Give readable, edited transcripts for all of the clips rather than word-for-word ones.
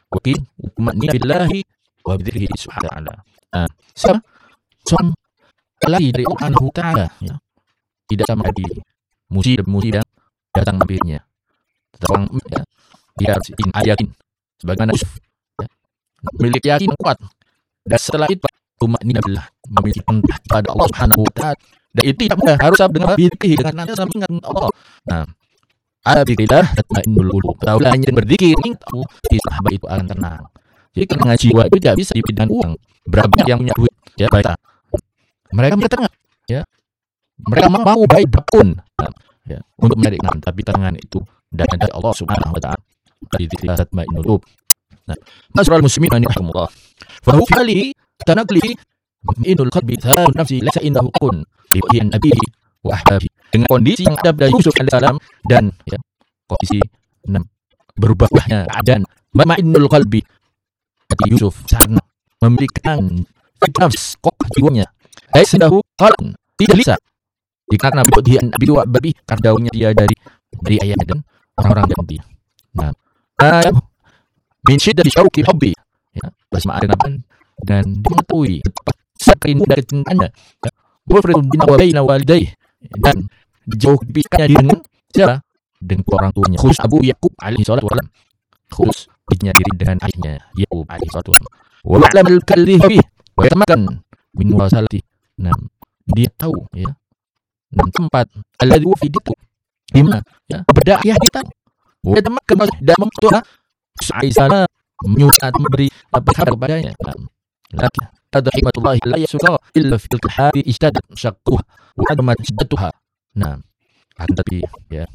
wakil umatnya billahi wa bidhikrihi subhanahu wa ta'ala. Siapa? Seorang lagi dari Allah Subhanahu wa ta'ala, ya. Tidak sama di musibah datang hampirnya. Seorang ya, dia harus yakin sebagaimana Yusuf, ya, memiliki yakin kuat. Dan setelah itu umatnya billah memiliki kontak pada Allah Subhanahu wa ta'ala. Dan itu tidak mudah, harus dengan berzikir, dengan nanti sama ingat Allah. Nah, ala dzikrillah tatma'innul qulub. Kalau hanya berzikir, si sahabat itu akan tenang. Jadi karena jiwa itu tidak bisa dibeli dengan uang. Berapa yang punya duit, ya baik. Mereka tenang, ya. Mereka mau baik berapapun, ya, untuk mencari kemenangan. Tapi tenangan itu dari Allah Subhanahu wa ta'ala. Dari dzikrillah tatma'innul qulub. Nah, masrul muslimin rahimahumullah. Fa huwa fi tanaqli inul qalbi tharu nafsi laysa innahu kun li nabi wa ahbabi. Dengan kondisi yang ada pada Yusuf alaihissalam dan ya, kondisi berubahnya keadaan ma'inul qalbi Yusuf karena memberikan nafs kok jiwanya laysa innahu qalun, tidak bisa dikarenakan dia nabi wa ahbabi, karena daunnya dia dari ayahnya dan orang-orang dan dia. Nah, min syiddati syauqi hubbi, ya, bersama dengan dan mengetahui sakrin dari cintanya, mufridun bina wa baina walidayhi, dan jauh dipisahkannya dengan siapa? Dengan orang tuanya. Khusus Abu Yaqub alaihi salatu wasallam. Khusus dirinya diri dengan ayahnya Yaqub alaihi salatu wasallam. Wa ma'lam al-kallihi wa yatamakan min muwasalati. Nah, dia tahu, ya. Dan tempat alladhi fi ditu di mana, ya, beda ayah kita. Wa yatamakan dan membutuhkan Aisyah menyuruh memberi kabar kepadanya. Laki ada hikmatullah la yasuqa illa fil kahari istadat syaqquha wa adamat shiddatuha. Nah, tapi ya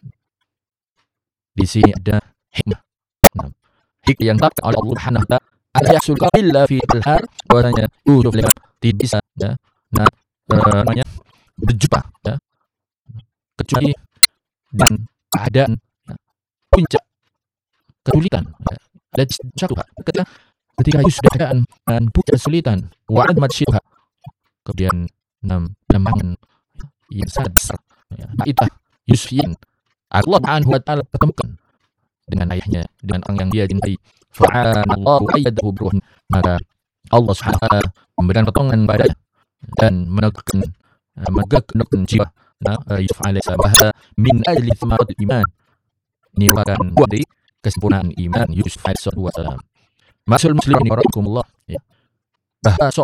di sini ada hikmah. Nah, hikmah yang tak oleh Allah Subhanahu wa ta'ala la yasuqa illa fil kahar, bahwasanya Yusuf tidak bisa, ya, nah, namanya berjumpa, ya, kecuali dan keadaan, ya, puncak kesulitan, ya. Dan ketika Yusuf dalam puncak kesulitan, wa'ad masyidha, kemudian lembangan yang sangat besar, ya, Aisyah Yusufin, Allah Subhanahu wa ta'ala pertemukan dengan ayahnya, dengan orang yang dia cintai. Fa'anallahu ayyadahu biruhin, maka Allah Subhanahu wa ta'ala memberikan pertolongan padanya dan menegakkan jiwa Yusuf alaihissalam. Bahasa min ajli thamarat iman, ini merupakan buah dari kesempurnaan iman Yusuf alaihissalam. Masyaallah muslimin rahimakumullah, ya. Bahwa